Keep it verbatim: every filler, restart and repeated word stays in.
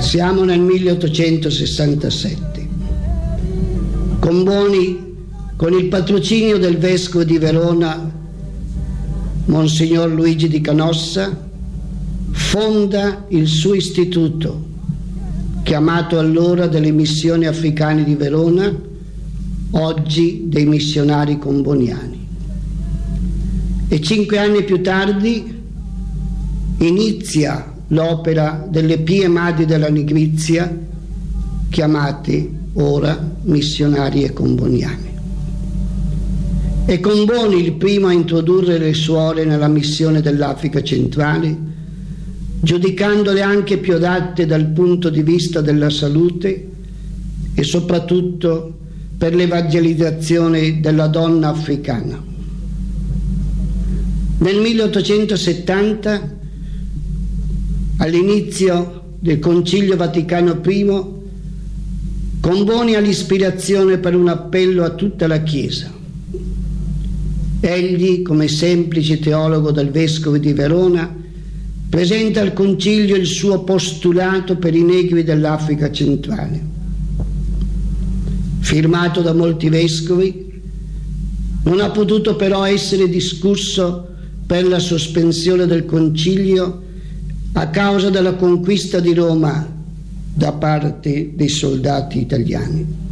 Siamo nel milleottocentosessantasette. Comboni, con il patrocinio del vescovo di Verona, Monsignor Luigi di Canossa, fonda il suo istituto, chiamato allora delle Missioni Africane di Verona, oggi dei Missionari Comboniani. E cinque anni più tardi inizia l'opera delle Pie Madri della Nigrizia, chiamate ora Missionarie Comboniane. È Comboni il primo a introdurre le suore nella missione dell'Africa centrale, giudicandole anche più adatte dal punto di vista della salute e soprattutto per l'evangelizzazione della donna africana. Nel milleottocentosettanta, all'inizio del Concilio Vaticano primo, Comboni ha l'ispirazione per un appello a tutta la Chiesa. Egli, come semplice teologo del vescovo di Verona, presenta al Concilio il suo postulato per i negri dell'Africa centrale. Firmato da molti vescovi, non ha potuto però essere discusso per la sospensione del Concilio a causa della conquista di Roma da parte dei soldati italiani.